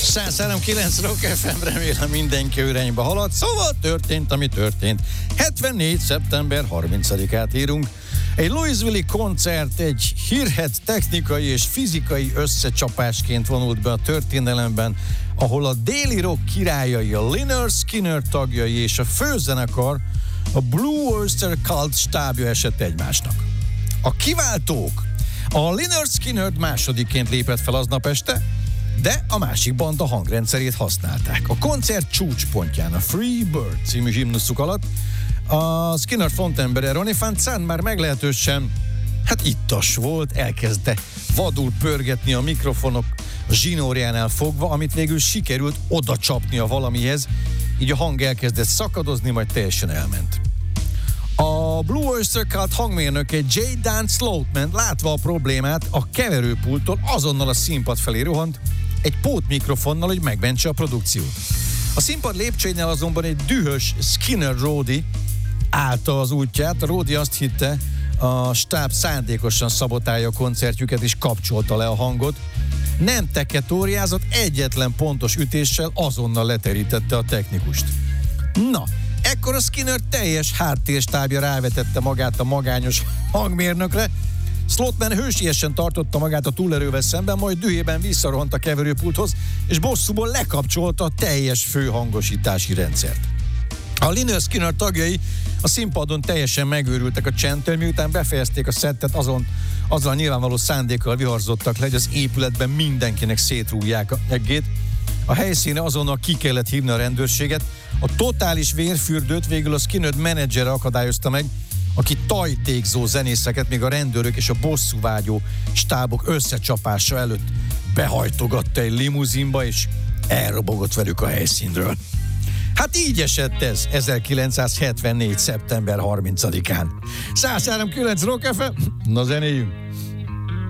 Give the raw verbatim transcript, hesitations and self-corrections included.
száz három kilenc Rock ef em, remélem mindenki irányba halad. Szóval történt, ami történt. hetvennégy szeptember harmincadikát írunk. Egy Louisville-i koncert egy hírhedt technikai és fizikai összecsapásként vonult be a történelemben, ahol a déli rock királyai, a Lynyrd Skynyrd tagjai és a főzenekar, a Blue Oyster Cult stábja esett egymásnak. A kiváltók, a Lynyrd Skynyrd másodikként lépett fel aznap este, de a másik banda hangrendszerét használták. A koncert csúcspontján, a Free Bird című himnuszuk alatt a Skynyrd frontembere Ronnie Van Zant már meglehetősen, hát ittas volt, elkezdte vadul pörgetni a mikrofonok a zsinórjánál fogva, amit végül sikerült oda csapnia valamihez, így a hang elkezdett szakadozni, majd teljesen elment. A Blue Oyster Cult hangmérnöke J. Dan Sloatman, látva a problémát, a keverőpulttól azonnal a színpad felé rohant, egy pótmikrofonnal, hogy megmentse a produkciót. A színpad lépcsőinél azonban egy dühös Skynyrd Ródi állta az útját. A Ródi azt hitte, a stáb szándékosan szabotálja a koncertjüket és kapcsolta le a hangot. Nem teketóriázott, egyetlen pontos ütéssel azonnal leterítette a technikust. Na, ekkor a Skynyrd teljes háttérstábja rávetette magát a magányos hangmérnökre. Sloatman hősiesen tartotta magát a túlerővel szemben, majd dühében visszarohant a keverőpulthoz, és bosszúból lekapcsolta a teljes főhangosítási rendszert. A Lynyrd Skynyrd tagjai a színpadon teljesen megőrültek a csendtől, miután befejezték a szettet, azon, azzal nyilvánvaló szándékkal viharzottak le, hogy az épületben mindenkinek szétrúgják a eggét. A helyszíne azonnal ki kellett hívni a rendőrséget. A totális vérfürdőt végül a Skynyrd menedzsere akadályozta meg, aki tajtékzó zenészeket még a rendőrök és a bosszúvágyó stábok összecsapása előtt behajtogatta egy limuzinba, és elrobogott velük a helyszínről. Hát így esett ez ezerkilencszázhetvennégy szeptember harmincadikán. száz három kilenc Rock ef em, na zenéjünk!